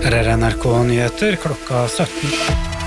Her NRK Nyheter klokka 17.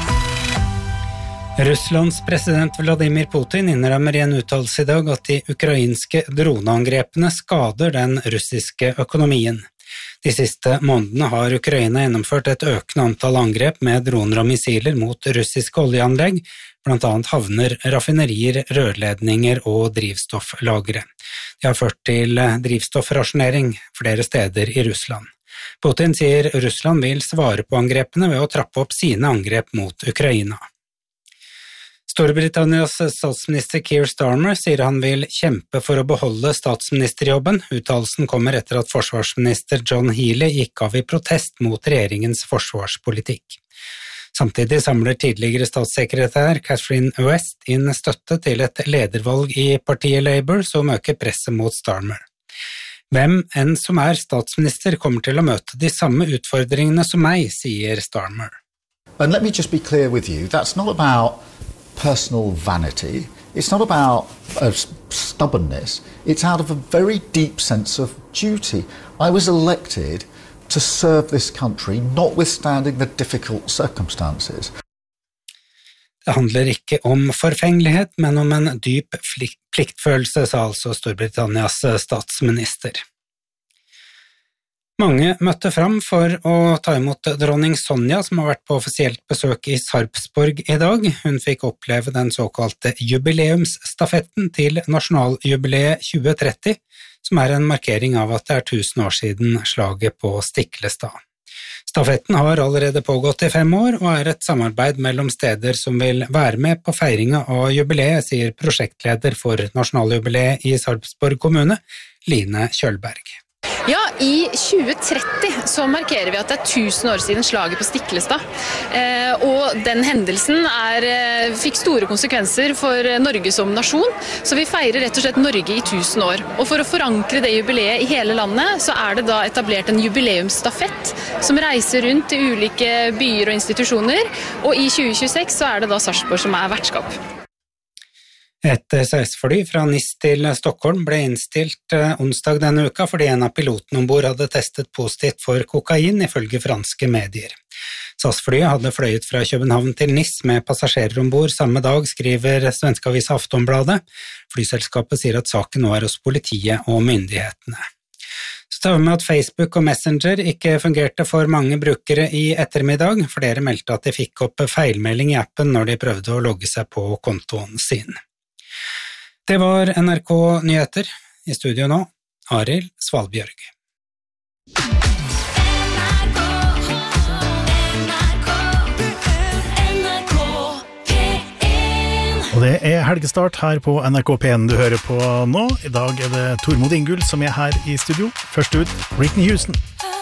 Russlands president Vladimir Putin innrømmer I en uttalelse I dag at de ukrainske droneangrepene skader den russiske økonomien. De siste månedene har Ukraina gjennomført et økende antall angrep med droner og missiler mot russiske oljeanlegg, blant annet havner, raffinerier, rørledninger og drivstofflagre. Det har ført til drivstoffrasjonering flere steder I Russland. Putin sier Russland vil svare på angrepene ved å trappe opp sine angrep mot Ukraina. Storbritannias statsminister Keir Starmer sier han vil kjempe for å beholde statsministerjobben. Uttalelsen kommer etter at forsvarsminister John Healey gikk av I protest mot regjeringens forsvarspolitikk. Samtidig samler tidligere statssekretær Catherine West inn støtte til et ledervalg I partiet Labour som øker presset mot Starmer. Hvem enn som statsminister kommer til å møte de samme utfordringene som meg, sier Starmer. And let me just be clear with you, that's not about personal vanity, it's not about stubbornness, it's out of a very deep sense of duty. I was elected to serve this country, notwithstanding the difficult circumstances. Det handler ikke om forfengelighet, men om en dyp pliktfølelse, sa altså Storbritannias statsminister. Mange møtte fram for å ta imot dronning Sonja, som har vært på offisielt besøk I Sarpsborg I dag. Hun fikk oppleve den såkalte jubileumsstafetten til nasjonaljubileet 2030, som en markering av at det 1000 år siden slaget på Stiklestad. Stafetten har allerede pågått I 5 år, og et samarbeid mellom steder som vil være med på feiringen av jubileet, sier prosjektleder for nasjonaljubileet I Sarpsborg kommune, Line Kjølberg. Ja, I 2030 så markerer vi at det 1000 år siden slaget på Stiklestad. Og den hendelsen fikk store konsekvenser for Norge som nasjon, så vi feirer rett og slett Norge I 1000 år. Og for å forankre det jubileet I hele landet, så det da etablert en jubileumsstafett som reiser rundt I ulike byer og institusjoner, og I 2026 så det da Sarpsborg som vertskap. Et SAS-fly fra Nis til Stockholm ble innstilt onsdag denne uka fordi en av pilotene ombord hadde testet positivt for kokain ifølge franske medier. SAS-flyet hadde fløyet fra København til Nis med passasjerer ombord samme dag, skriver svenske avisa Aftonbladet. Flyselskapet sier at saken nå hos politiet og myndighetene. Så tar vi med at Facebook og Messenger ikke fungerte for mange brukere I ettermiddag. Flere meldte at de fikk opp feilmelding I appen når de prøvde å logge seg på kontoen sin. Det var NRK Nyheter. I studio nå, Arild Svalbjørg. Og det helgestart her på NRK P1 du hører på nå. I dag det Tormod Ingull som her I studio. Først ut, Whitney Houston.